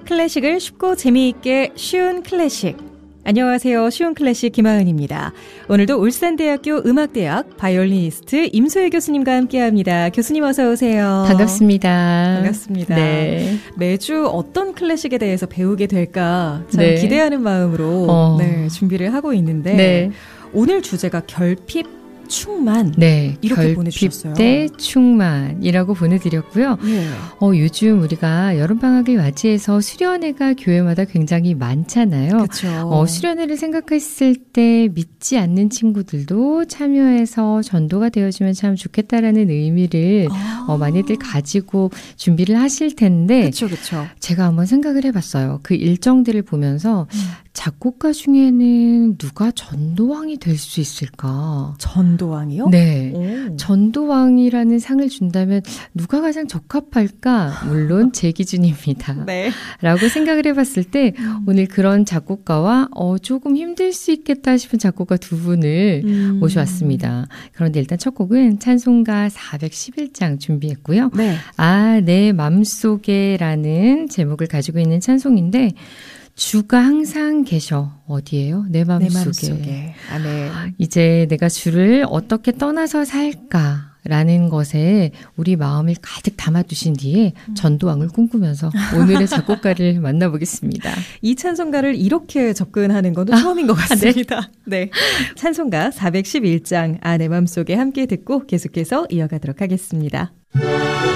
클래식을 쉽고 재미있게 쉬운 클래식. 안녕하세요. 쉬운 클래식 김하은입니다. 오늘도 울산대학교 음악대학 바이올리니스트 임소혜 교수님과 함께합니다. 교수님 어서 오세요. 반갑습니다. 반갑습니다. 네. 매주 어떤 클래식에 대해서 배우게 될까 참 기대하는 마음으로 준비를 하고 있는데 네. 오늘 주제가 결핍 충만. 네. 이렇게 보내주셨어요. 결핍 대 충만이라고 보내드렸고요. 예. 요즘 우리가 여름방학을 맞이해서 수련회가 교회마다 굉장히 많잖아요. 그렇죠. 수련회를 생각했을 때 믿지 않는 친구들도 참여해서 전도가 되어주면 참 좋겠다라는 의미를 많이들 가지고 준비를 하실 텐데 그렇죠. 제가 한번 생각을 해봤어요. 그 일정들을 보면서 작곡가 중에는 누가 전도왕이 될 수 있을까? 전도왕이요? 네. 오. 전도왕이라는 상을 준다면 누가 가장 적합할까? 물론 제 기준입니다. 네. 라고 생각을 해봤을 때 오늘 그런 작곡가와 조금 힘들 수 있겠다 싶은 작곡가 두 분을 모셔왔습니다. 그런데 일단 첫 곡은 찬송가 411장 준비했고요. 네. 내 맘속에라는 제목을 가지고 있는 찬송인데 주가 항상 계셔. 어디예요? 내 맘속에. 네. 이제 내가 주를 어떻게 떠나서 살까라는 것에 우리 마음을 가득 담아두신 뒤에 전도왕을 꿈꾸면서 오늘의 작곡가를 만나보겠습니다. 이 찬송가를 이렇게 접근하는 건 처음인 것 같습니다. 네. 찬송가 411장 내 맘속에 함께 듣고 계속해서 이어가도록 하겠습니다.